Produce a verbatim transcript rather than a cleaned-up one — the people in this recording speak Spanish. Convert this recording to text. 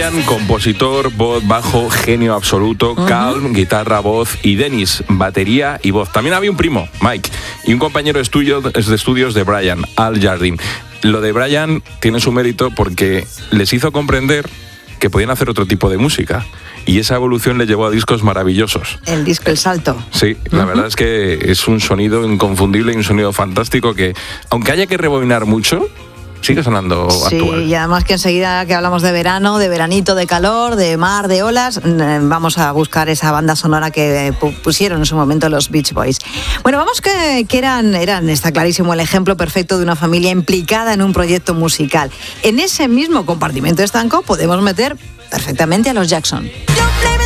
Brian, compositor, voz, bajo, genio absoluto, uh-huh. Calm, guitarra, voz, y Dennis, batería y voz. También había un primo, Mike, y un compañero de, estudio, de estudios de Brian, Al Jardine. Lo de Brian tiene su mérito porque les hizo comprender que podían hacer otro tipo de música. Y esa evolución le llevó a discos maravillosos. El disco El Salto. Sí, la uh-huh. verdad es que es un sonido inconfundible y un sonido fantástico que, aunque haya que rebobinar mucho, sigue sonando sí, actual. Y además que enseguida que hablamos de verano, de veranito, de calor, de mar, de olas, vamos a buscar esa banda sonora que pusieron en su momento los Beach Boys. Bueno, vamos que, que eran, eran, está clarísimo, el ejemplo perfecto de una familia implicada en un proyecto musical. En ese mismo compartimento estanco podemos meter perfectamente a los Jackson.